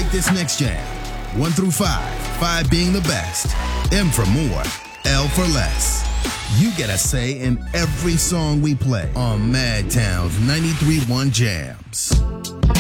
like this next jam. 1 through 5, 5 being the best, M for more, L for less. You get a say in every song we play on Madtown's 93.1 Jams.